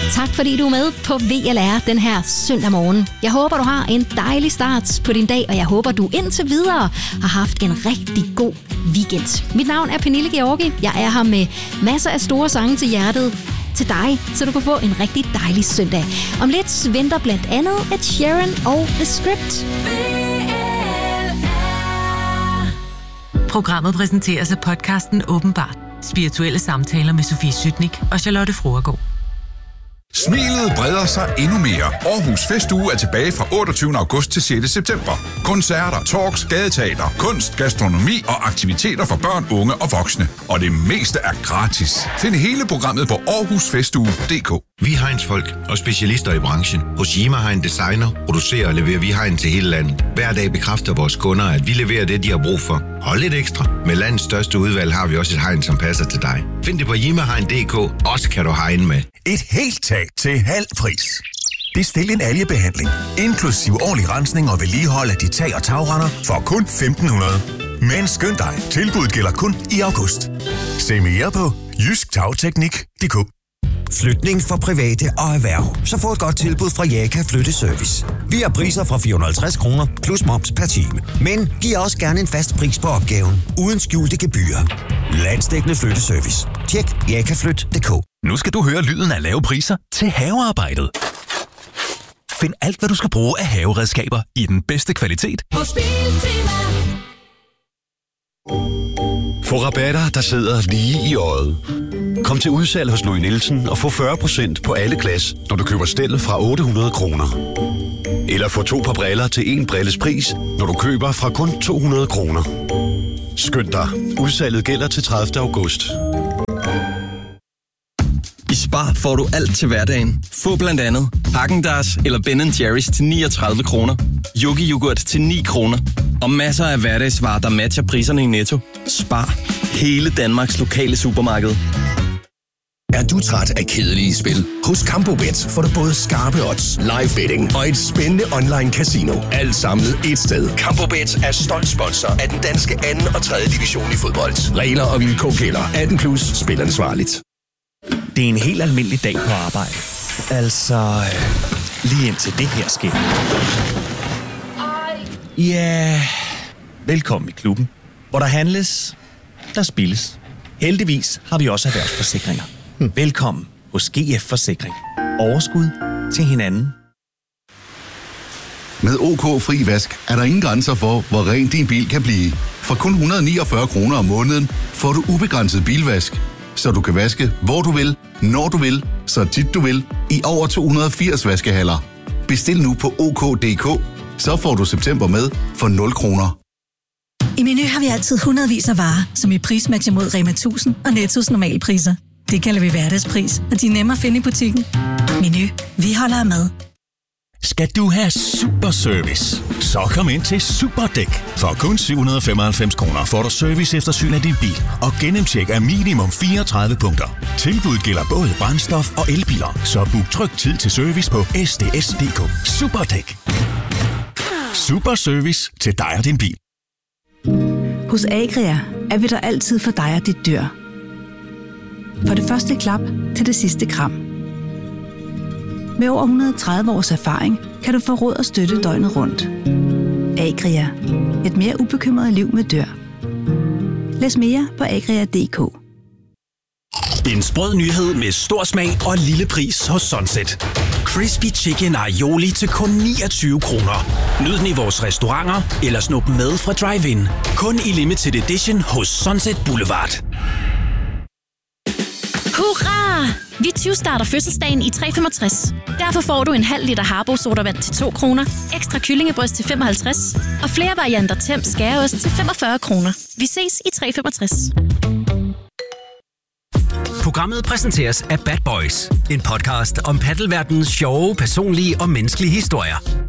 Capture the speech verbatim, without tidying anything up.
Tak fordi du er med på V L R den her søndag morgen. Jeg håber, du har en dejlig start på din dag, og jeg håber, du indtil videre har haft en rigtig god weekend. Mit navn er Pernille Georgi. Jeg er her med masser af store sange til hjertet til dig, så du kan få en rigtig dejlig søndag. Om lidt venter blandt andet Ed Sheeran og The Script. Programmet præsenteres af podcasten Åbenbart. Spirituelle samtaler med Sofie Sytnik og Charlotte Fruergaard. Smilet breder sig endnu mere. Aarhus Festuge er tilbage fra otteogtyvende august til sjette september. Koncerter, talks, gadeteater, kunst, gastronomi og aktiviteter for børn, unge og voksne. Og det meste er gratis. Find hele programmet på aarhus festuge punktum d k. Vi er Heinz-folk og specialister i branchen. Hos Yima Hein Designer producerer og leverer vi hegn til hele landet. Hver dag bekræfter vores kunder, at vi leverer det, de har brug for. Hold lidt ekstra. Med landets største udvalg har vi også et hegn, som passer til dig. Find det på yima hein punktum d k. Også kan du hegne med. Et helt tag til halv pris. Bestil en algebehandling, inklusiv årlig rensning og vedligehold af de tag- og tagrender for kun femten hundrede. Men skynd dig, tilbuddet gælder kun i august. Se mere på jysk tagteknik punktum d k. Flytning for private og erhverv. Så få et godt tilbud fra Jaka Flytteservice. Vi har priser fra fire hundrede og halvtreds kroner plus moms per time. Men giv også gerne en fast pris på opgaven. Uden skjulte gebyrer. Landsdækkende flytteservice. Tjek jaka flyt punktum d k. Nu skal du høre lyden af lave priser til havearbejdet. Find alt, hvad du skal bruge af haveredskaber i den bedste kvalitet. Få rabatter, der sidder lige i øjet. Kom til udsalg hos Louis Nielsen og få fyrre procent på alle glas, når du køber stel fra otte hundrede kroner. Eller få to par briller til en brilles pris, når du køber fra kun to hundrede kroner. Skynd dig. Udsalget gælder til tredivte august. I Spar får du alt til hverdagen. Få blandt andet Häagen-Dazs eller Ben and Jerry's til niogtredive kroner. Yogi Yoghurt til ni kroner. Og masser af hverdagsvarer, der matcher priserne i Netto. Spar. Hele Danmarks lokale supermarked. Er du træt af kedelige spil? Hos Campobet får du både skarpe odds, live betting og et spændende online casino. Alt samlet et sted. Campobet er stolt sponsor af den danske anden og tredje division i fodbold. Regler og vilkår gælder. atten plus. Spil ansvarligt. Det er en helt almindelig dag på arbejde. Altså, lige indtil det her sker. Ja, velkommen i klubben, hvor der handles, der spilles. Heldigvis har vi også erhvervsforsikringer. Hmm. Velkommen hos G F Forsikring. Overskud til hinanden. Med OK Fri Vask er der ingen grænser for, hvor ren din bil kan blive. For kun et hundrede og niogfyrre kroner om måneden får du ubegrænset bilvask, så du kan vaske hvor du vil, når du vil, så tit du vil, i over to hundrede og firs vaskehaller. Bestil nu på OK punktum d k, så får du september med for nul kroner. I Meny har vi altid hundredvis af varer, som i prismatcher mod Rema tusind og Nettos normale priser. Det kalder vi hverdagspris, og de er nemme at finde i butikken. Meny. Vi holder af mad. Skal du have super service, så kom ind til Superdæk. For kun syv hundrede og femoghalvfems kroner får du serviceeftersyn af din bil og gennemtjek af minimum fireogtredive punkter. Tilbuddet gælder både brændstof og elbiler, så book tryg tid til service på s d s punktum d k. Superdæk. Super service til dig og din bil. Hos Agria er vi der altid for dig og dit dyr. For det første klap til det sidste kram. Med over et hundrede og tredive års erfaring kan du få råd og støtte døgnet rundt. Agria. Et mere ubekymret liv med dyr. Læs mere på agria punktum d k. En sprød nyhed med stor smag og lille pris hos Sunset. Crispy Chicken Aioli til kun niogtyve kroner. Nyd den i vores restauranter eller snup med fra Drive-In. Kun i limited edition hos Sunset Boulevard. Hurra! Vi tyve-starter fødselsdagen i tre femogtres. Derfor får du en halv liter Harbo sodavand til to kroner, ekstra kyllingebryst til femoghalvtreds og flere varianter Temp skæreost til femogfyrre kroner. Vi ses i tre femogtres. Programmet præsenteres af Bad Boys, en podcast om paddelverdenens sjove, personlige og menneskelige historier.